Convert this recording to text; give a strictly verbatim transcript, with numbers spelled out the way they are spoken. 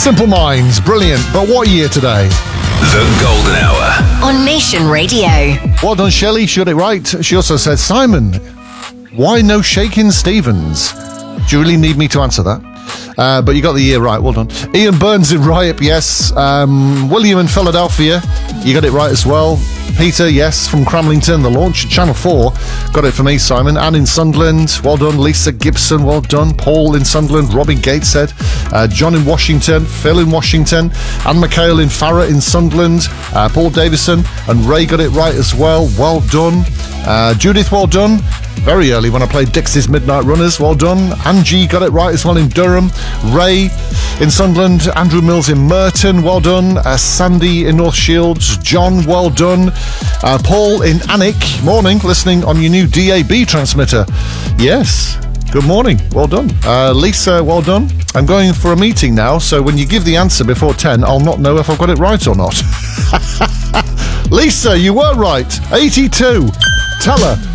Simple Minds, brilliant. But what year today? The Golden Hour on Nation Radio. Well done, Shelley. She got it right. She also said, Simon, why no Shakin' Stevens? Do you really need me to answer that? Uh, but you got the year right. Well done. Ian Burns in Ripe, yes. Um, William in Philadelphia, you got it right as well. Peter, yes, from Cramlington, the launch, Channel four, got it for me, Simon. Anne in Sunderland, well done. Lisa Gibson, well done. Paul in Sunderland, Robin Gateshead, uh, John in Washington, Phil in Washington, Anne McHale in Farrah in Sunderland, uh, Paul Davison, and Ray got it right as well. Well done. Uh, Judith, well done. Very early when I played Dixie's Midnight Runners, well done. Angie got it right as well in Durham. Ray in Sunderland, Andrew Mills in Merton, well done. Uh, Sandy in North Shields, John, well done. Uh, Paul in Alnwick, morning, listening on your new D A B transmitter. Yes, good morning, well done. Uh, Lisa, well done. I'm going for a meeting now, so when you give the answer before ten, I'll not know if I've got it right or not. Lisa, you were right, eighty-two. Tell her.